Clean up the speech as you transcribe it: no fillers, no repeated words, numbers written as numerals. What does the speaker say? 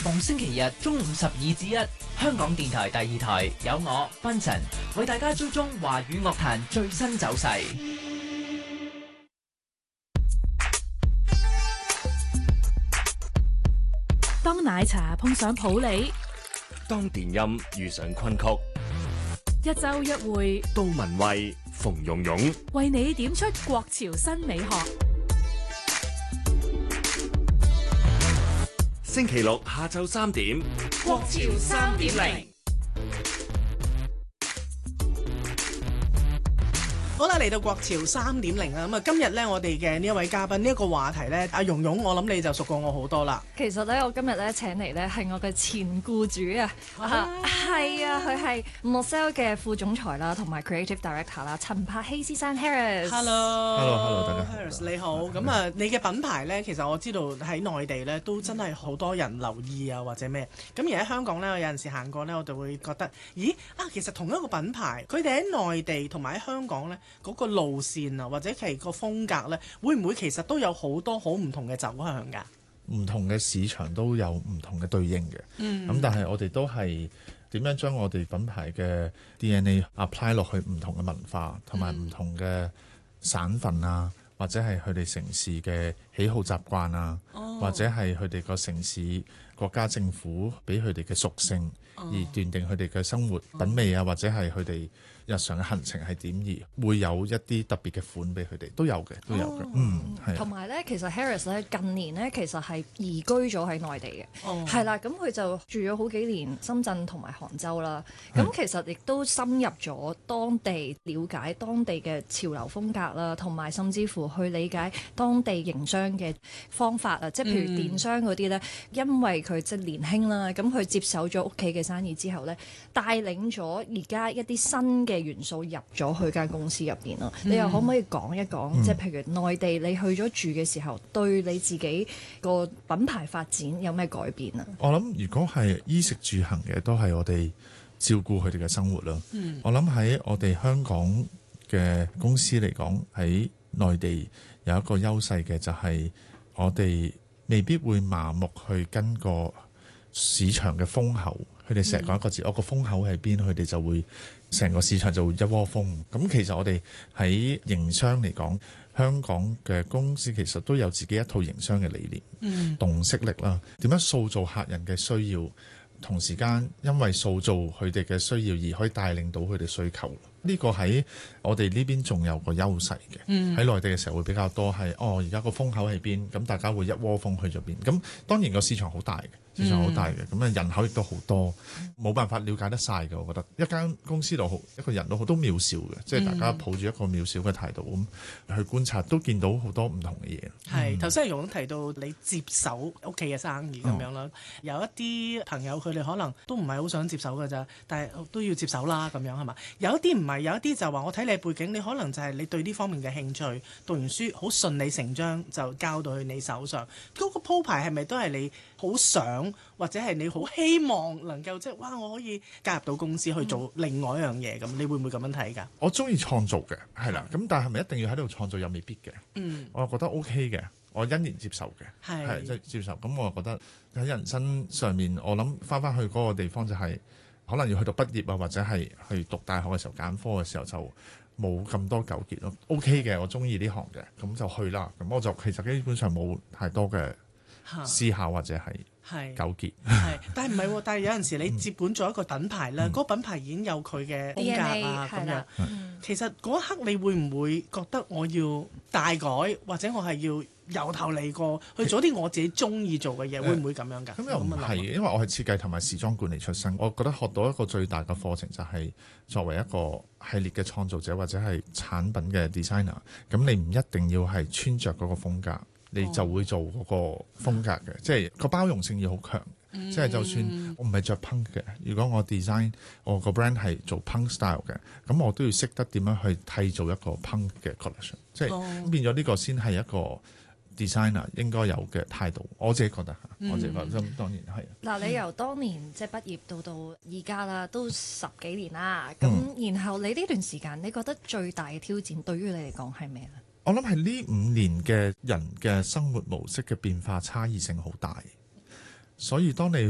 逢星期日中午12-1，香港電台第2台有我賓臣為大家追蹤華語樂壇最新走勢。 當奶茶碰上普洱， 當電音遇上昆曲， 一周一會， 杜文蔚、馮蓉蓉為你點出國潮新美學。 星期六下晝3點， 國潮3.0。 好啦，嚟到國潮3.0啦，咁啊今日咧我哋嘅呢一位嘉賓呢一個話題咧，阿蓉蓉，我諗你就熟過我好多啦。 其實咧，我今日咧請嚟咧係我嘅前僱主啊，係啊，佢係 Moselle 嘅副總裁啦，同埋 Creative Director 啦，陳柏希先生 Harris。 Hello， 大家好。 Harris 你好，咁啊你嘅品牌咧，其實我知道喺內地咧都真係好多人留意啊，或者咩？咁而喺香港咧，我有陣時行過咧，我就會覺得，咦啊，其實同一個品牌，佢哋喺內地同埋喺香港咧。嗰個路線啊，或者係個風格呢，會唔會其實都有好多好唔同嘅走向㗎？ 唔同嘅市場都有唔同嘅對應嘅，咁但係我哋都係點樣將我哋品牌嘅 DNA apply 落去唔同嘅文化同埋唔同嘅省份啊，或者係佢哋城市嘅喜好習慣啊，或者係佢哋個城市國家政府俾佢哋嘅屬性，而斷定佢哋嘅生活品味啊，或者係佢哋日常嘅行程係點，而會有一啲特別嘅款俾佢哋，都有嘅，係。 同埋咧，其實 Harris 咧近年咧其實係移居咗喺內地嘅，係啦，咁佢就住咗好幾年深圳同埋杭州啦。咁其實亦都深入咗當地，了解當地嘅潮流風格啦，同埋甚至乎去理解當地營商嘅方法啊，即係譬如電商嗰啲咧，因為佢即係年輕啦，咁佢接手咗屋企嘅生意之後咧，帶領咗而家一啲新嘅元素入咗去間公司入邊咯。你又可唔可以講一講，即係譬如內地你去咗住嘅時候，對你自己個品牌發展有咩改變啊？ 我諗如果係衣食住行嘅，都係我哋照顧佢哋嘅生活啦。我諗喺我哋香港嘅公司嚟講，喺內地有一個優勢嘅就係我哋未必會麻木去跟個市場嘅風口。佢哋成日講一個字，我個風口喺邊，佢哋就會成個市場就會一窩蜂。咁其實我哋喺營商嚟講，香港嘅公司其實都有自己一套營商嘅理念，洞悉力啦，點樣塑造客人嘅需要，同時間因為塑造佢哋嘅需要而可以帶領到佢哋需求。呢個喺我哋呢邊仲有個優勢嘅，喺內地嘅時候會比較多係而家個風口喺邊，咁大家會一窩蜂去咗邊。咁當然個市場好大嘅。市場好大嘅，咁人口亦都好多，冇辦法了解得晒嘅。我覺得一間公司都好，一個人都好，都渺小嘅，即係大家抱住一個渺小嘅態度咁去觀察，都見到好多唔同嘅嘢。 係頭先蓉蓉提到你接手屋企嘅生意咁樣啦，有一啲朋友佢哋可能都唔係好想接手㗎咋，但係都要接手啦咁樣係嘛？有一啲唔係，有一啲就話我睇你背景，你可能就係你對呢方面嘅興趣，讀完書好順理成章就交到去你手上。嗰個鋪排係咪都係你好想？或者係你好希望能夠我可以加入到公司去做另外一樣嘢咁，你會唔會咁樣睇㗎？ 我中意創造嘅，係啦，咁但係咪一定要喺度創造又未必嘅。我覺得 OK 嘅，我欣然接受嘅，係即係接受。咁我覺得喺人生上面，我諗翻去嗰個地方就係可能要去到畢業啊，或者係去讀大學嘅時候揀科嘅時候就冇咁多糾結咯。OK 嘅，我中意呢行嘅，咁就去啦。咁我就其實基本上冇太多嘅思考或者係糾結， 但係唔係喎？但係有陣時你接管咗一個品牌咧，嗰個品牌已經有佢嘅風格啊咁樣。其實嗰一刻你會唔會覺得我要大改，或者我係要由頭嚟過去做啲我自己中意做嘅嘢？會唔會咁樣㗎？ 咁又唔係，因為我係設計同埋時裝管理出身，我覺得學到一個最大嘅課程就係作為一個系列嘅創造者或者係產品嘅 designer， 咁你唔一定要係穿着嗰個風格。你就會做嗰個風格嘅，即係個包容性要好強。即係就算我唔係着 punk 嘅，如果我 design 我個 brand 係做 punk style 嘅，咁我都要識得點樣去締造一個 punk 嘅 collection。即係變咗呢個先係一個 designer 應該有嘅態度。我自己覺得我自己覺得當然係。 嗱，你由當年即係畢業到而家啦，都10幾年啦。咁然後你呢段時間，你覺得最大嘅挑戰對於你嚟講係咩咧？ 我諗係呢5年嘅人嘅生活模式嘅變化差異性好大，所以當你